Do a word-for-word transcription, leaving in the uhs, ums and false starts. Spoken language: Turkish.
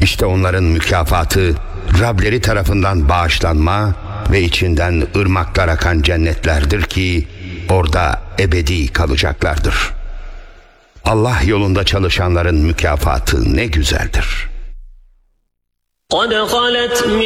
İşte onların mükafatı Rableri tarafından bağışlanma ve içinden ırmaklar akan cennetlerdir ki orada ebedi kalacaklardır. Allah yolunda çalışanların mükafatı ne güzeldir.